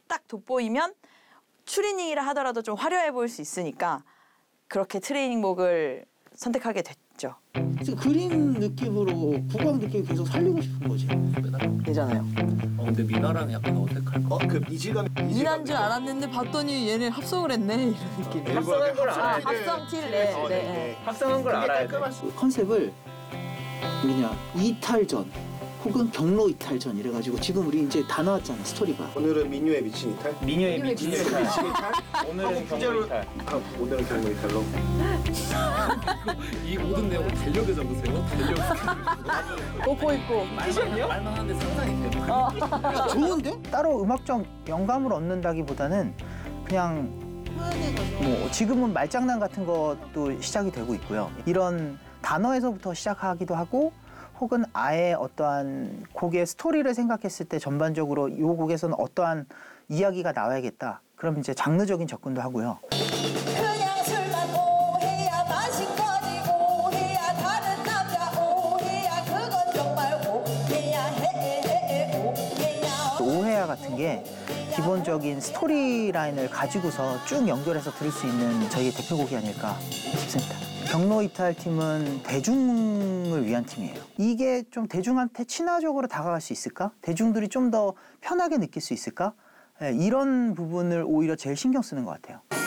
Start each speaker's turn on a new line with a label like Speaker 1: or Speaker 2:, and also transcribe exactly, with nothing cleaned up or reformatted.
Speaker 1: 딱 돋보이면 추리닝이라 하더라도 좀 화려해 보일 수 있으니까 그렇게 트레이닝복을 선택하게 됐죠.
Speaker 2: 지금 그린 느낌으로 국악 느낌 계속 살리고 싶은 거지.
Speaker 1: 되잖아요.
Speaker 3: 어 근데 미나랑 약간 어색할 거.
Speaker 4: 어그 미지감.
Speaker 1: 미난 줄 알았는데 봤더니 얘네 합성을 했네 이런 느낌.
Speaker 3: 합성한 걸
Speaker 1: 아,
Speaker 3: 알아야 돼.
Speaker 1: 합성 티를 네,
Speaker 4: 어,
Speaker 1: 네,
Speaker 4: 네,
Speaker 1: 네.
Speaker 3: 합성한 걸 알아야 돼.
Speaker 2: 컨셉을 뭐냐 이탈전 혹은 경로 이탈전 이래가지고 지금 우리 이제 다 나왔잖아 스토리가.
Speaker 4: 오늘은 민요에 미친 이탈.
Speaker 3: 미녀의 미친
Speaker 4: 미친
Speaker 3: 이탈.
Speaker 4: 이탈.
Speaker 3: 오늘은 경로 이탈.
Speaker 4: 아, 오늘은 경로 이탈로.
Speaker 3: 이 모든 내용을 달력에 적으세요. 달력.
Speaker 1: 옷고 입고.
Speaker 3: 말만 말만 하는데 상상이 돼요.
Speaker 2: 좋은데?
Speaker 5: 따로 음악적 영감을 얻는다기보다는 그냥 뭐 지금은 말장난 같은 것도 시작이 되고 있고요. 이런 단어에서부터 시작하기도 하고 혹은 아예 어떠한 곡의 스토리를 생각했을 때 전반적으로 이 곡에서는 어떠한 이야기가 나와야겠다. 그럼 이제 장르적인 접근도 하고요.
Speaker 6: 그냥 술만 오해야 마신거리 오해야 다른 남자 오해야 그건 정말 오해야 해해해 오해야
Speaker 5: 오해야 같은 게 기본적인 스토리라인을 가지고서 쭉 연결해서 들을 수 있는 저희의 대표곡이 아닐까 싶습니다. 경로 이탈 팀은 대중을 위한 팀이에요. 이게 좀 대중한테 친화적으로 다가갈 수 있을까? 대중들이 좀 더 편하게 느낄 수 있을까? 예, 이런 부분을 오히려 제일 신경 쓰는 것 같아요.